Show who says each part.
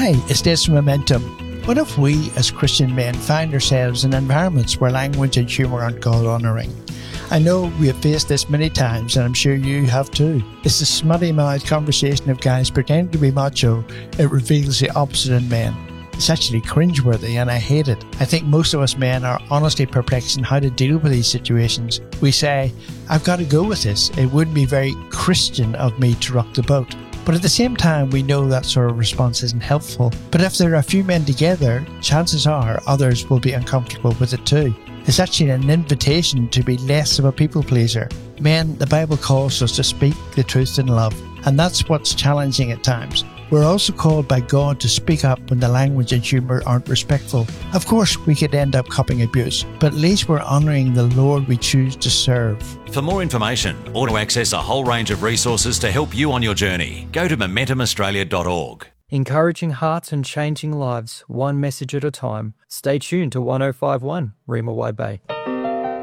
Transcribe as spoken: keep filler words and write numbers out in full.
Speaker 1: Hi, it's Des from Momentum. What if we as Christian men find ourselves in environments where language and humour aren't God-honouring? I know we have faced this many times, and I'm sure you have too. It's the smutty-mouthed conversation of guys pretending to be macho. It reveals the opposite in men. It's actually cringeworthy, and I hate it. I think most of us men are honestly perplexed in how to deal with these situations. We say, I've got to go with this. It wouldn't be very Christian of me to rock the boat. But at the same time, we know that sort of response isn't helpful. But if there are a few men together, chances are others will be uncomfortable with it too. It's actually an invitation to be less of a people pleaser. Men, the Bible calls us to speak the truth in love, and that's what's challenging at times. We're also called by God to speak up when the language and humour aren't respectful. Of course, we could end up copping abuse, but at least we're honouring the Lord we choose to serve.
Speaker 2: For more information or to access a whole range of resources to help you on your journey, go to momentum australia dot org.
Speaker 3: Encouraging hearts and changing lives, one message at a time. Stay tuned to one oh five point one, Rima Bay.